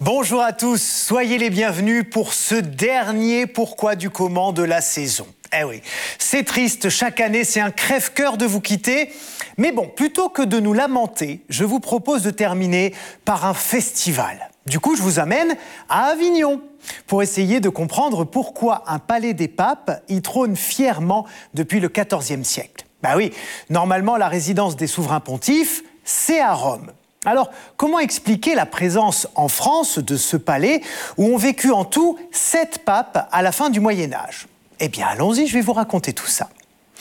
Bonjour à tous, soyez les bienvenus pour ce dernier pourquoi du comment de la saison. Eh oui, c'est triste, chaque année c'est un crève-cœur de vous quitter. Mais bon, plutôt que de nous lamenter, je vous propose de terminer par un festival. Du coup, je vous amène à Avignon pour essayer de comprendre pourquoi un palais des papes y trône fièrement depuis le XIVe siècle. Bah oui, normalement la résidence des souverains pontifes, c'est à Rome. Alors, comment expliquer la présence en France de ce palais où ont vécu en tout 7 papes à la fin du Moyen-Âge ? Eh bien, allons-y, je vais vous raconter tout ça.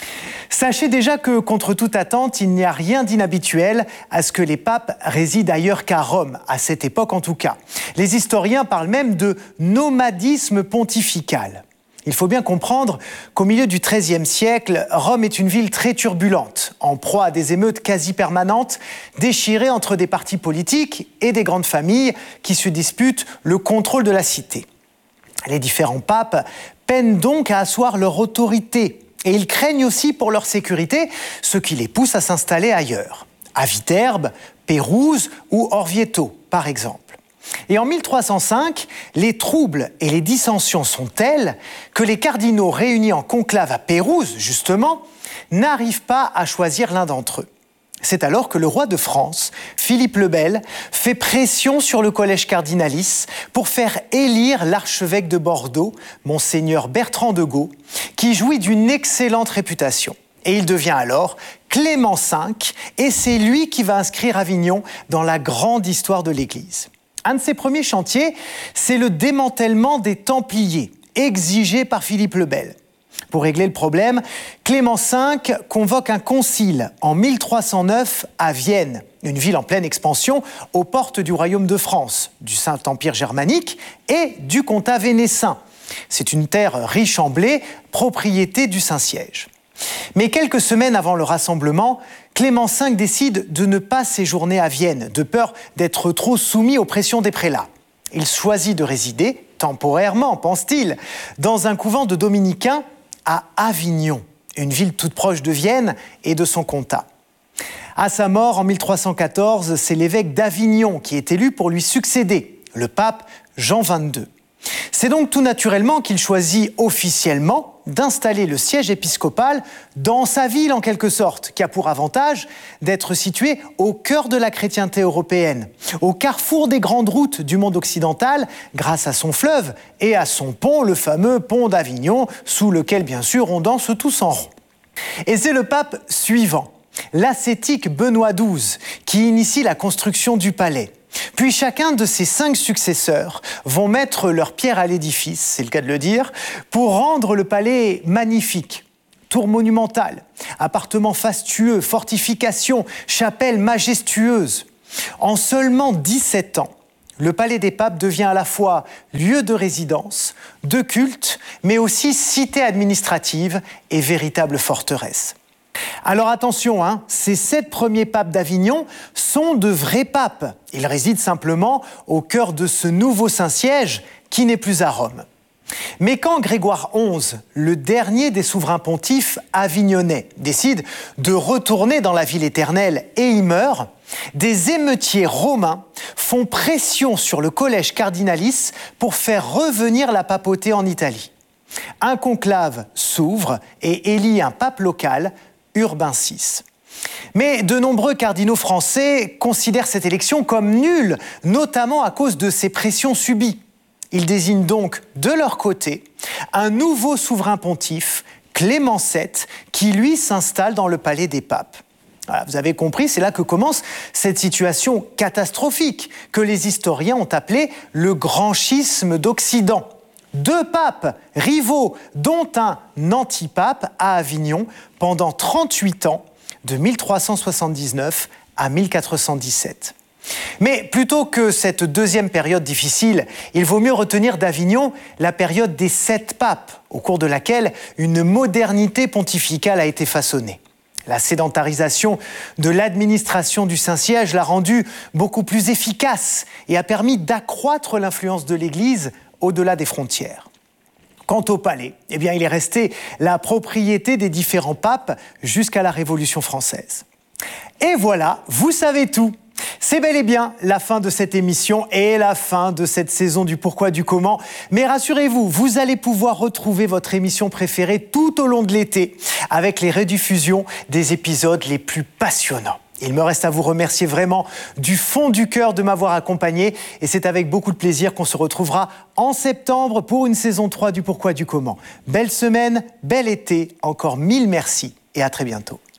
Sachez déjà que, contre toute attente, il n'y a rien d'inhabituel à ce que les papes résident ailleurs qu'à Rome, à cette époque en tout cas. Les historiens parlent même de nomadisme pontifical. Il faut bien comprendre qu'au milieu du XIIIe siècle, Rome est une ville très turbulente, en proie à des émeutes quasi permanentes, déchirées entre des partis politiques et des grandes familles qui se disputent le contrôle de la cité. Les différents papes peinent donc à asseoir leur autorité, et ils craignent aussi pour leur sécurité, ce qui les pousse à s'installer ailleurs, à Viterbe, Pérouse ou Orvieto, par exemple. Et en 1305, les troubles et les dissensions sont tels que les cardinaux réunis en conclave à Pérouse, justement, n'arrivent pas à choisir l'un d'entre eux. C'est alors que le roi de France, Philippe le Bel, fait pression sur le collège cardinalice pour faire élire l'archevêque de Bordeaux, monseigneur Bertrand de Gaux, qui jouit d'une excellente réputation. Et il devient alors Clément V, et c'est lui qui va inscrire Avignon dans la grande histoire de l'Église. Un de ses premiers chantiers, c'est le démantèlement des Templiers, exigé par Philippe le Bel. Pour régler le problème, Clément V convoque un concile en 1309 à Vienne, une ville en pleine expansion aux portes du royaume de France, du Saint-Empire germanique et du comtat vénécin. C'est une terre riche en blé, propriété du Saint-Siège. Mais quelques semaines avant le rassemblement, Clément V décide de ne pas séjourner à Vienne, de peur d'être trop soumis aux pressions des prélats. Il choisit de résider, temporairement, pense-t-il, dans un couvent de dominicains à Avignon, une ville toute proche de Vienne et de son comtat. À sa mort, en 1314, c'est l'évêque d'Avignon qui est élu pour lui succéder, le pape Jean XXII. C'est donc tout naturellement qu'il choisit officiellement d'installer le siège épiscopal dans sa ville en quelque sorte, qui a pour avantage d'être situé au cœur de la chrétienté européenne, au carrefour des grandes routes du monde occidental, grâce à son fleuve et à son pont, le fameux pont d'Avignon, sous lequel bien sûr on danse tous en rond. Et c'est le pape suivant, l'ascétique Benoît XII, qui initie la construction du palais. Puis chacun de ses 5 successeurs vont mettre leur pierre à l'édifice, c'est le cas de le dire, pour rendre le palais magnifique. Tour monumentale, appartements fastueux, fortifications, chapelles majestueuses. En seulement 17 ans, le palais des papes devient à la fois lieu de résidence, de culte, mais aussi cité administrative et véritable forteresse. Alors attention, ces 7 premiers papes d'Avignon sont de vrais papes. Ils résident simplement au cœur de ce nouveau Saint-Siège qui n'est plus à Rome. Mais quand Grégoire XI, le dernier des souverains pontifes avignonnais, décide de retourner dans la ville éternelle et y meurt, des émeutiers romains font pression sur le collège cardinalice pour faire revenir la papauté en Italie. Un conclave s'ouvre et élit un pape local, Urbain VI. Mais de nombreux cardinaux français considèrent cette élection comme nulle, notamment à cause de ces pressions subies. Ils désignent donc, de leur côté, un nouveau souverain pontife, Clément VII, qui lui s'installe dans le palais des papes. Voilà, vous avez compris, c'est là que commence cette situation catastrophique que les historiens ont appelée le grand schisme d'Occident. 2 papes rivaux, dont un antipape à Avignon pendant 38 ans, de 1379 à 1417. Mais plutôt que cette deuxième période difficile, il vaut mieux retenir d'Avignon la période des 7 papes, au cours de laquelle une modernité pontificale a été façonnée. La sédentarisation de l'administration du Saint-Siège l'a rendue beaucoup plus efficace et a permis d'accroître l'influence de l'Église au-delà des frontières. Quant au palais, il est resté la propriété des différents papes jusqu'à la Révolution française. Et voilà, vous savez tout. C'est bel et bien la fin de cette émission et la fin de cette saison du Pourquoi du Comment. Mais rassurez-vous, vous allez pouvoir retrouver votre émission préférée tout au long de l'été avec les rediffusions des épisodes les plus passionnants. Il me reste à vous remercier vraiment du fond du cœur de m'avoir accompagné et c'est avec beaucoup de plaisir qu'on se retrouvera en septembre pour une saison 3 du Pourquoi du Comment. Belle semaine, bel été, encore 1000 merci et à très bientôt.